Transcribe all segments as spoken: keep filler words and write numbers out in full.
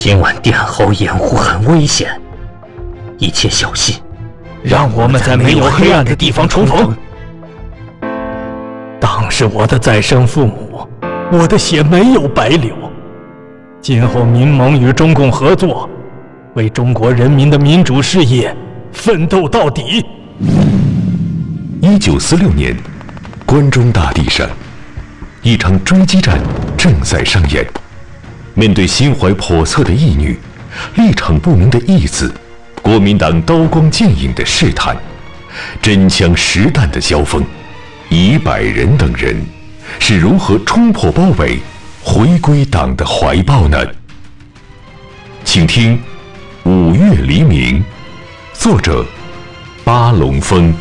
今晚殿后掩护很危险，一切小心。 让我们在没有黑暗的地方重逢。当是我的再生父母，我的血没有白流。今后民盟与中共合作，为中国人民的民主事业奋斗到底。 一九四六年，关中大地上，一场追击战正在上演。面对心怀叵测的义女，立场不明的义子，国民党刀光剑影的试探，真枪实弹的交锋，一百人等人是如何冲破包围，回归党的怀抱呢？请听《五月黎明》，作者巴龙峰。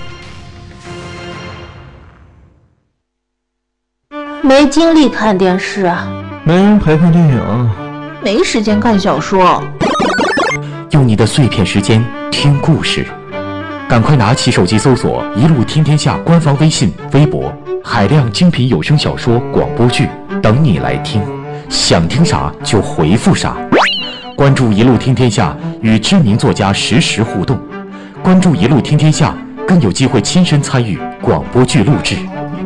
没精力看电视啊， 没人陪看电影， 没时间看小说。 用你的碎片时间听故事，赶快拿起手机搜索“一路听天下”官方微信、微博，海量精品有声小说、广播剧等你来听，想听啥就回复啥。关注“一路听天下”，与知名作家实时互动。关注“一路听天下”，更有机会亲身参与广播剧录制。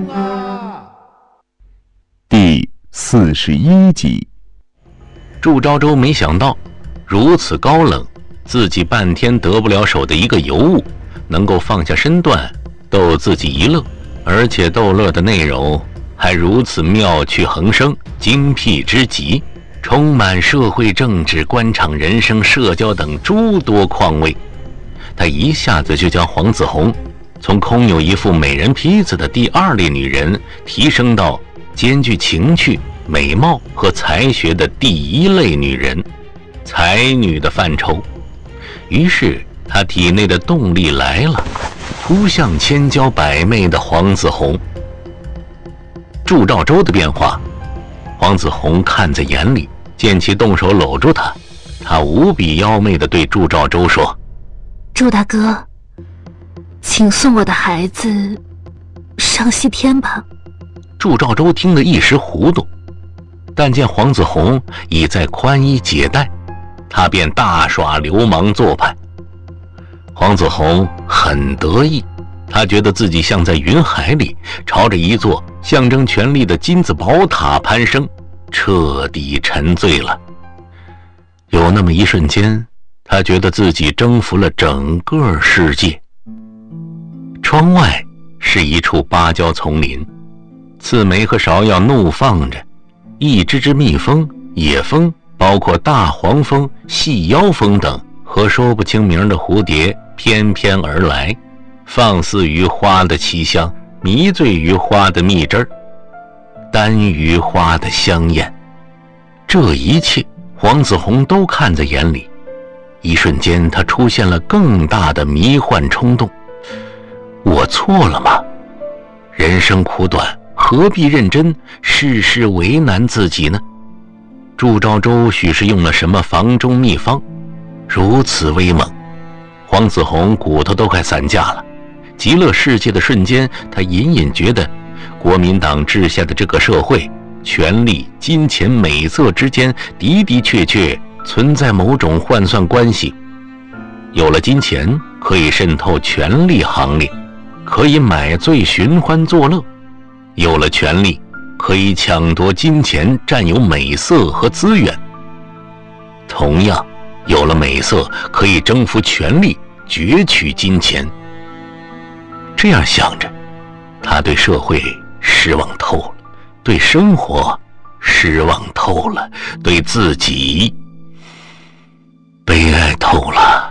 第四十一集。 祝昭周没想到，如此高冷，自己半天得不了手的一个尤物，能够放下身段逗自己一乐，而且逗乐的内容还如此妙趣横生，精辟之极，充满社会政治、官场人生、社交等诸多况味。他一下子就将黄子红从空有一副美人坯子的第二类女人，提升到兼具情趣、美貌和才学的第一类女人，才女的范畴。于是他体内的动力来了，扑向千娇百媚的黄子红。祝兆周的变化，黄子红看在眼里，见其动手搂住他，他无比妖媚地对祝兆周说： 祝大哥，请送我的孩子上西天吧。 祝兆周听得一时糊涂，但见黄子红已在宽衣解带，他便大耍流氓做派。黄子红很得意，他觉得自己像在云海里，朝着一座象征权力的金字宝塔攀升，彻底沉醉了。有那么一瞬间，他觉得自己征服了整个世界。窗外是一处芭蕉丛林，刺梅和芍药怒放着，一只只蜜蜂、野蜂，包括大黄蜂、细腰蜂等和说不清名的蝴蝶翩翩而来，放肆于花的奇香，迷醉于花的蜜汁儿，耽于花的香艳。这一切黄子红都看在眼里，一瞬间他出现了更大的迷幻冲动。我错了吗？人生苦短，何必认真，事事为难自己呢？祝兆周许是用了什么房中秘方，如此威猛，黄子红骨头都快散架了。极乐世界的瞬间，他隐隐觉得国民党治下的这个社会，权力、金钱、美色之间的的确确存在某种换算关系。有了金钱，可以渗透权力行列，可以买醉寻欢作乐；有了权力，可以抢夺金钱，占有美色和资源。同样，有了美色，可以征服权力，攫取金钱。这样想着，他对社会失望透了，对生活失望透了，对自己悲哀透了。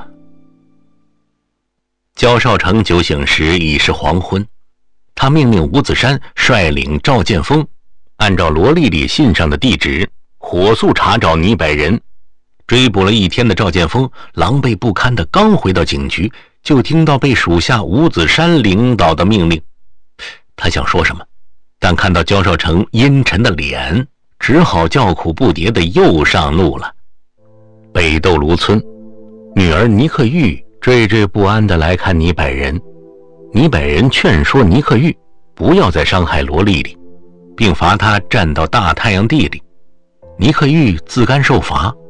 焦少成酒醒时已是黄昏，他命令吴子山率领赵建峰按照罗丽丽信上的地址火速查找倪百人。追捕了一天的赵建峰狼狈不堪的刚回到警局，就听到被属下吴子山领导的命令。他想说什么，但看到焦少成阴沉的脸，只好叫苦不迭的又上路了。北斗芦村，女儿倪克玉惴惴不安地来看倪百人。倪百人劝说倪克玉不要再伤害罗丽丽，并罚她站到大太阳地里。倪克玉自甘受罚，